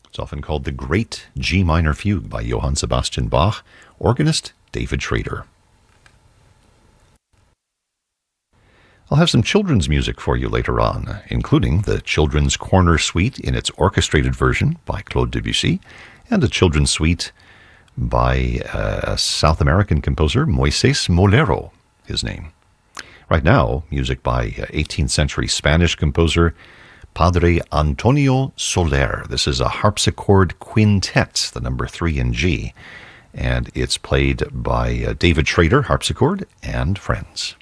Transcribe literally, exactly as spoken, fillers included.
It's often called the Great G Minor Fugue by Johann Sebastian Bach, organist David Schrader. I'll have some children's music for you later on, including the Children's Corner Suite in its orchestrated version by Claude Debussy, and a children's suite by a South American composer, Moises Molero, his name. Right now, music by eighteenth century Spanish composer Padre Antonio Soler. This is a harpsichord quintet, the number three in G, and it's played by David Schrader, harpsichord, and friends.